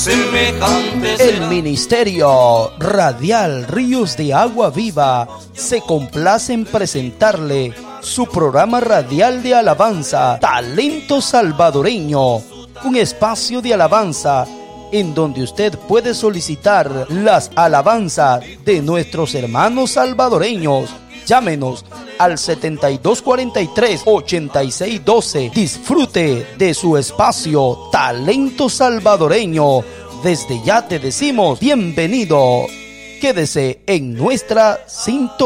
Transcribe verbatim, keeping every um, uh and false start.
semejante El Ministerio Radial Ríos de Agua Viva se complace en presentarle su programa radial de alabanza, Talento Salvadoreño, un espacio de alabanza en donde usted puede solicitar las alabanzas de nuestros hermanos salvadoreños. Llámenos al setenta y dos cuarenta y tres, ochenta y seis doce. Disfrute de su espacio Talento Salvadoreño. Desde ya te decimos bienvenido. Quédese en nuestra sintonía.